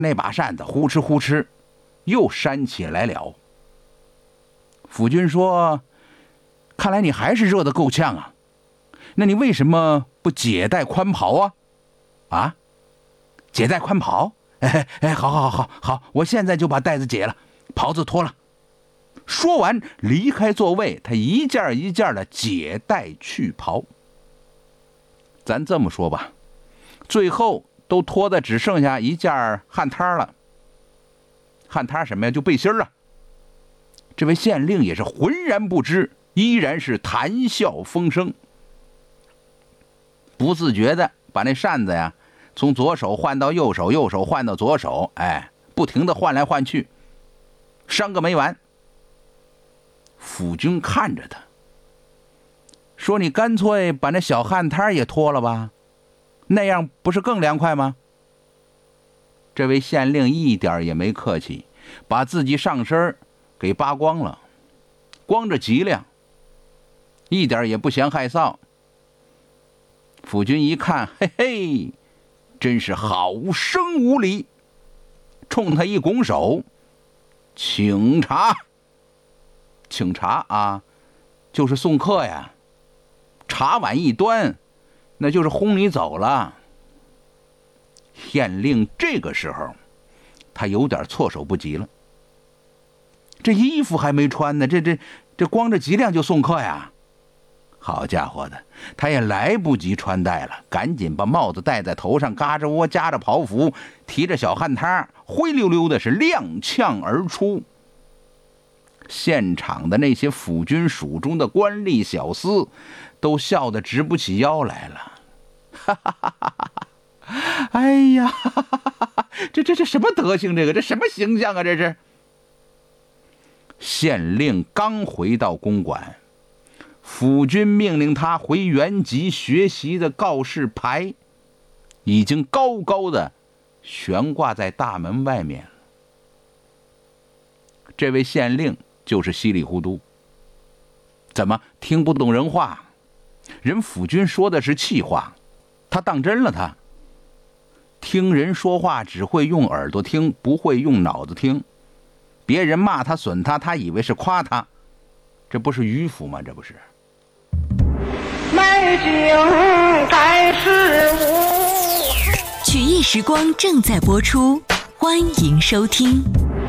那把扇子呼哧呼哧又扇起来了。府君说：“看来你还是热得够呛啊，那你为什么不解带宽袍啊？”啊，解带宽袍？好，我现在就把带子解了，袍子脱了。说完离开座位，他一件一件的解带去袍。咱这么说吧，最后都脱的只剩下一件汗摊了。汗摊什么呀？就背心了。这位县令也是浑然不知，依然是谈笑风生，不自觉的把那扇子呀从左手换到右手，右手换到左手，不停的换来换去，伤个没完。府君看着他说：“你干脆把那小汗摊也脱了吧，那样不是更凉快吗？”这位县令一点也没客气，把自己上身给扒光了，光着脊梁，一点也不嫌害臊。府君一看，嘿嘿，真是好生无礼，冲他一拱手：“请茶。”请茶啊，就是送客呀。茶碗一端，那就是轰你走了。县令这个时候他有点措手不及了，这衣服还没穿呢，这光着脊梁就送客呀？好家伙的，他也来不及穿戴了，赶紧把帽子戴在头上，嘎着窝夹着袍服，提着小汗摊，灰溜溜的是踉跄而出。现场的那些府军署中的官吏小厮都笑得直不起腰来了。哈哈哈哈哈！哎呀，这什么德行？这什么形象啊？这是。县令刚回到公馆，府君命令他回原籍学习的告示牌已经高高的悬挂在大门外面了。这位县令就是稀里糊涂，怎么听不懂人话？人府君说的是气话，他当真了他。听人说话只会用耳朵听，不会用脑子听。别人骂他损他，他以为是夸他，这不是迂腐吗？这不是。 美景盖世无。 曲艺时光正在播出，欢迎收听。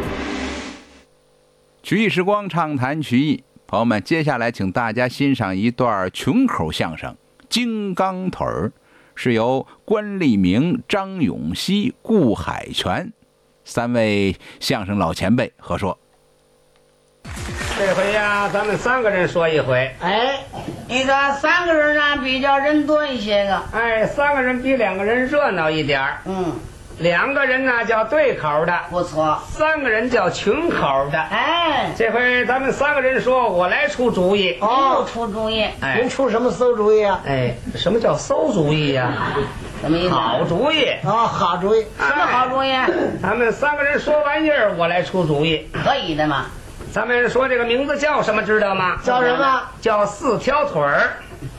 曲艺时光畅谈曲艺，朋友们，接下来请大家欣赏一段群口相声《金刚腿儿》，是由关立明、张永熙、顾海泉三位相声老前辈合说。 这回呀，咱们3个人说一回。 你看3个人呢，比较人多一些个。 3个人比2个人热闹一点儿。2个人呢叫对口的， 不错。 3个人叫群口的。这回咱们3个人说，我来出主意。 哦，出主意。 您出什么馊主意啊？ 什么叫馊主意呀？ 什么意思？ 好主意。 好主意。 什么好主意？ 咱们3个人说玩意儿，我来出主意。 可以的嘛。 咱们说这个名字叫什么，知道吗？ 叫什么？ 叫4条腿儿。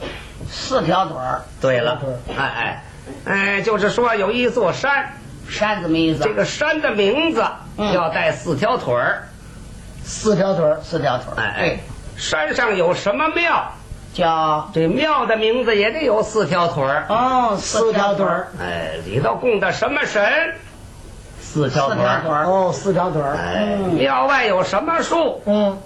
4条腿儿。 对了。就是说有一座山。 山怎么意思？ 这个山的名字要带4条腿儿。 4条腿儿 ，4条腿儿。对。 山上有什么庙？ 叫这庙的名字也得有4条腿儿。 哦，4条腿儿。 里头供的什么神？4条腿儿。 哦，4条腿儿。 庙外有什么树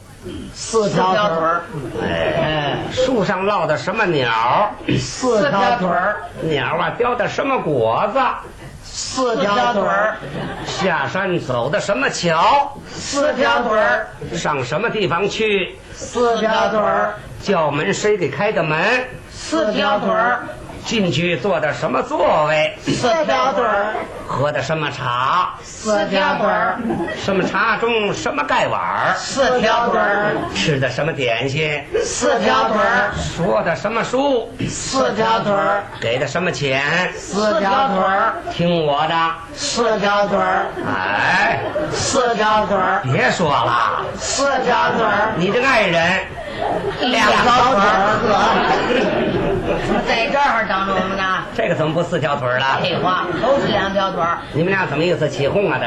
？4条腿儿。 树上落的什么鸟 ？4条腿儿。 鸟啊叼的什么果子 ？4条腿儿。 下山走的什么桥 ？4条腿儿。 上什么地方去 ？4条腿儿。 叫门谁给开的门 ？4条腿儿。 进去坐的什么座位 ？4条腿儿。 喝的什么茶 ？4条腿儿。 什么茶中什么盖碗 ？4条腿儿。 吃的什么点心 ？4条腿儿。 说的什么书 ？4条腿儿。 给的什么钱 ？4条腿儿。 听我的 4条腿儿。4条腿儿。 别说了 4条腿儿。 你这爱人 2条腿儿。 在这儿等着我们呢。 这个怎么不4条腿了？ 废话，都是2条腿。 你们俩怎么意思起哄啊？